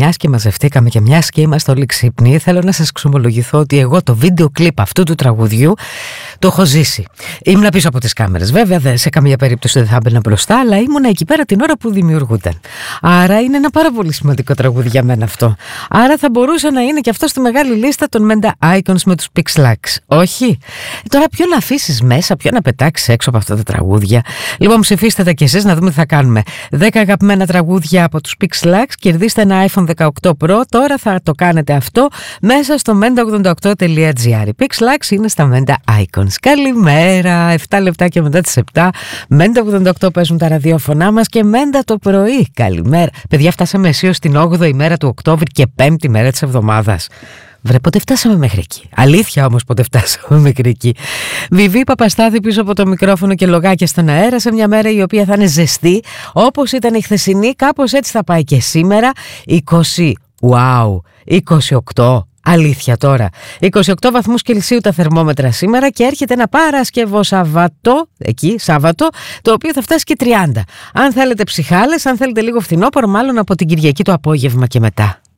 μιας και μαζευτήκαμε και μιας και είμαστε όλοι ξύπνοι, θέλω να σας ξομολογηθώ ότι εγώ το βίντεο κλιπ αυτού του τραγουδιού το έχω ζήσει. Ήμουνα πίσω από τις κάμερες, βέβαια, σε καμία περίπτωση δεν θα έμπαινα μπροστά, αλλά ήμουνα εκεί πέρα την ώρα που δημιουργούνταν. Άρα είναι ένα πάρα πολύ σημαντικό τραγούδι για μένα αυτό. Άρα θα μπορούσε να είναι και αυτό στη μεγάλη λίστα των Menda Icons με τους Pixlax. Όχι. Τώρα ποιο να αφήσεις μέσα, ποιο να πετάξεις έξω από αυτά τα τραγούδια. Λοιπόν, ψηφίστε τα κι εσείς να δούμε τι θα κάνουμε. 10 αγαπημένα τραγούδια από τους Pixlax, κερδίστε ένα iPhone 18 Pro. Τώρα θα το κάνετε αυτό μέσα στο menda88.gr. Οι Pixlax είναι στα Menda Icons. Καλημέρα, 7 λεπτά και μετά τις 7. Menda 88 παίζουν τα ραδιόφωνά μας και Menda το πρωί. Καλημέρα. Παιδιά, φτάσαμε αισίως στην 8η μέρα του Οκτώβρη και 5η μέρα της εβδομάδας. Βρε, πότε φτάσαμε μέχρι εκεί. Αλήθεια όμως, πότε φτάσαμε μέχρι εκεί. Βιβί Παπαστάθη πίσω από το μικρόφωνο και λογάκια στον αέρα σε μια μέρα η οποία θα είναι ζεστή. Όπως ήταν η χθεσινή, κάπως έτσι θα πάει και σήμερα. 28. Αλήθεια τώρα. 28 βαθμούς Κελσίου τα θερμόμετρα σήμερα και έρχεται ένα Παρασκευό Σάββατο, το οποίο θα φτάσει και 30. Αν θέλετε ψυχάλες, αν θέλετε λίγο φθινόπωρο, μάλλον από την Κυριακή το απόγευμα και μετά.